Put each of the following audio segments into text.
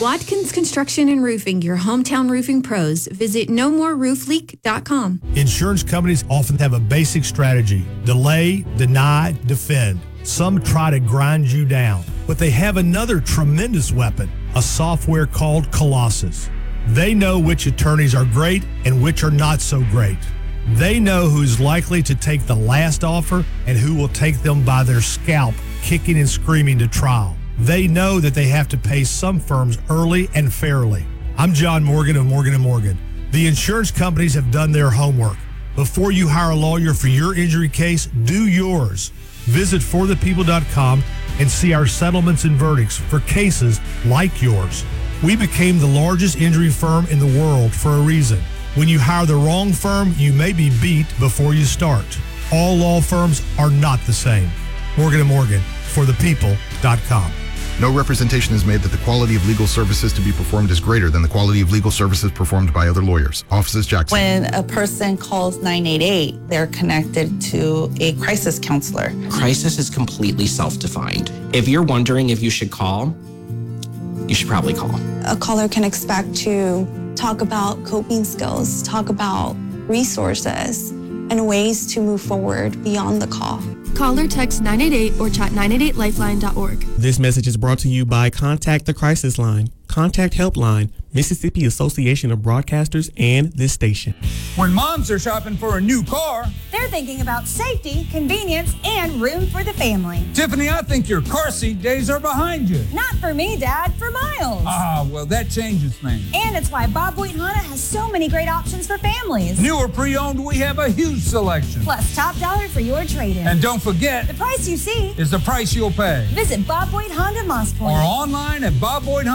Watkins Construction and Roofing, your hometown roofing pros. Visit nomoreroofleak.com. Insurance companies often have a basic strategy: delay, deny, defend. Some try to grind you down, but they have another tremendous weapon, a software called Colossus. They know which attorneys are great and which are not so great. They know who's likely to take the last offer and who will take them by their scalp, kicking and screaming to trial. They know that they have to pay some firms early and fairly. I'm John Morgan of Morgan & Morgan. The insurance companies have done their homework. Before you hire a lawyer for your injury case, do yours. Visit forthepeople.com and see our settlements and verdicts for cases like yours. We became the largest injury firm in the world for a reason. When you hire the wrong firm, you may be beat before you start. All law firms are not the same. Morgan & Morgan, forthepeople.com. No representation is made that the quality of legal services to be performed is greater than the quality of legal services performed by other lawyers. Offices Jackson. When a person calls 988, they're connected to a crisis counselor. Crisis is completely self-defined. If you're wondering if you should call, you should probably call. A caller can expect to talk about coping skills, talk about resources, and ways to move forward beyond the call. Call or text 988 or chat 988lifeline.org. This message is brought to you by Contact the Crisis Line, Contact Helpline, Mississippi Association of Broadcasters, and this station. When moms are shopping for a new car, they're thinking about safety, convenience, and room for the family. Tiffany, I think your car seat days are behind you. Not for me, Dad, for Miles. Ah, well, that changes things. And it's why Bob Boyd Honda has so many great options for families. New or pre-owned, we have a huge selection. Plus top dollar for your trade-in. And don't forget, the price you see is the price you'll pay. Visit Bob Boyd Honda Moss Point. Or online at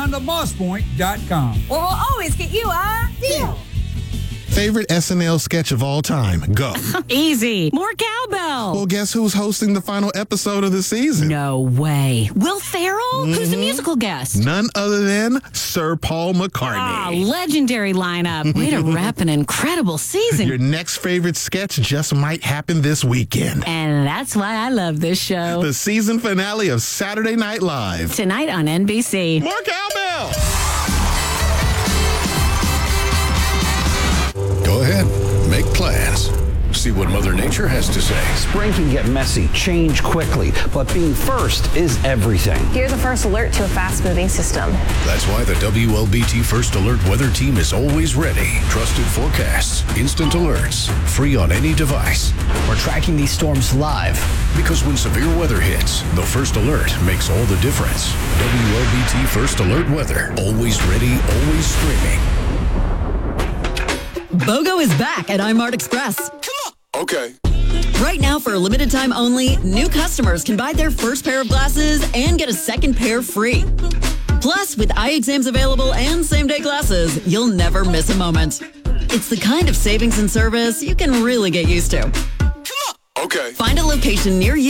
bobboydhondamosspoint.com. Or we'll always get you a deal. Favorite SNL sketch of all time? Go. Easy. More cowbell. Well, guess who's hosting the final episode of the season? No way. Will Ferrell? Mm-hmm. Who's the musical guest? None other than Sir Paul McCartney. Ah, legendary lineup. Way to wrap an incredible season. Your next favorite sketch just might happen this weekend. And that's why I love this show. The season finale of Saturday Night Live. Tonight on NBC. More cowbell. Go ahead, make plans. See what Mother Nature has to say. Spring can get messy, change quickly, but being first is everything. You're the first alert to a fast-moving system. That's why the WLBT First Alert weather team is always ready. Trusted forecasts, instant alerts, free on any device. We're tracking these storms live. Because when severe weather hits, the First Alert makes all the difference. WLBT First Alert weather, always ready, always streaming. BOGO is back at iMart Express. Okay. Right now, for a limited time only, new customers can buy their first pair of glasses and get a second pair free. Plus, with eye exams available and same-day glasses, you'll never miss a moment. It's the kind of savings and service you can really get used to. Okay. Find a location near you